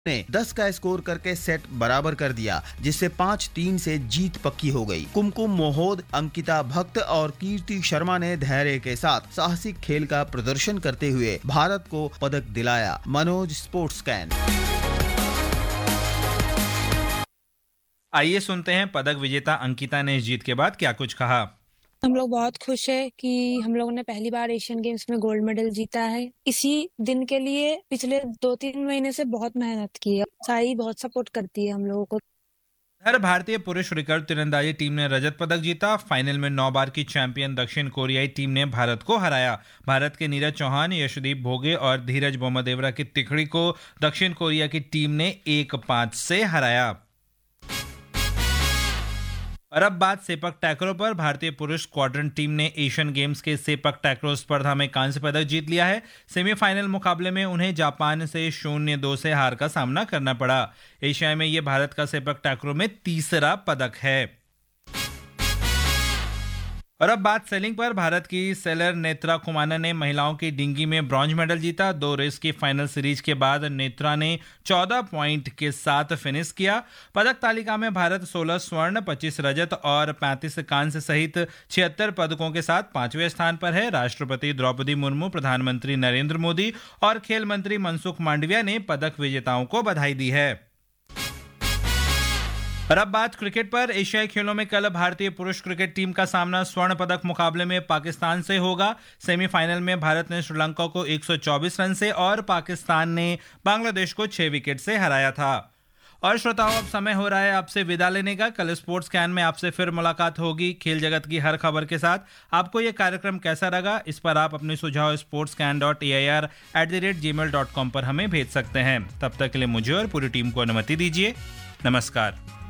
ने 10 का स्कोर करके सेट बराबर कर दिया, जिससे 5-3 से जीत पक्की हो गई। कुमकुम मोहोद, अंकिता भक्त और कीर्ति शर्मा ने धैर्य के साथ साहसिक खेल का प्रदर्शन करते हुए भारत को पदक दिलाया। Manoj, sports can. आइए सुनते हैं पदक विजेता अंकिता ने इस जीत के बाद क्या कुछ कहा। हम लोग बहुत खुश है कि हम लोगों ने पहली बार एशियन गेम्स में गोल्ड मेडल जीता है। इसी दिन के लिए पिछले 2-3 महीने से बहुत मेहनत की है। साई बहुत सपोर्ट करती है हम लोगों को। हर भारतीय पुरुष रिकर्व तीरंदाजी टीम ने रजत पदक जीता। फाइनल में 9 बार की चैंपियन दक्षिण कोरियाई टीम ने भारत को हराया। भारत के नीरज चौहान, यशदीप भोगे और धीरज बोमादेवरा की तिकड़ी को दक्षिण कोरिया की टीम ने 1-5 से हराया। और अब बात सेपक टैकरो पर। भारतीय पुरुष स्क्वाड्रन टीम ने एशियन गेम्स के सेपक टैकरो स्पर्धा में कांस्य पदक जीत लिया है। सेमीफाइनल मुकाबले में उन्हें जापान से 0-2 से हार का सामना करना पड़ा। एशिया में यह भारत का सेपक टैकरो में तीसरा पदक है। और अब बात सेलिंग पर। भारत की सेलर नेत्रा कुमाना ने महिलाओं की डिंगी में ब्रॉन्ज मेडल जीता। 2 रेस की फाइनल सीरीज के बाद नेत्रा ने 14 पॉइंट के साथ फिनिश किया। पदक तालिका में भारत 16 स्वर्ण, 25 रजत और 35 कांस्य सहित 76 पदकों के साथ 5वें स्थान पर है। राष्ट्रपति द्रौपदी मुर्मू, प्रधानमंत्री नरेंद्र मोदी और खेल मंत्री मनसुख मांडविया ने पदक विजेताओं को बधाई दी है। और अब बात क्रिकेट पर। एशियाई खेलों में कल भारतीय पुरुष क्रिकेट टीम का सामना स्वर्ण पदक मुकाबले में पाकिस्तान से होगा। सेमीफाइनल में भारत ने श्रीलंका को 124 रन से और पाकिस्तान ने बांग्लादेश को 6 विकेट से हराया था। और श्रोताओं, अब समय हो रहा है आपसे विदा लेने का। कल स्पोर्ट्स कैन में आपसे फिर मुलाकात होगी खेल जगत की हर खबर के साथ। आपको यह कार्यक्रम कैसा लगा, इस पर आप अपने सुझाव sportscan.air@gmail.com पर हमें भेज सकते हैं। तब तक के लिए मुझे और पूरी टीम को अनुमति दीजिए। नमस्कार।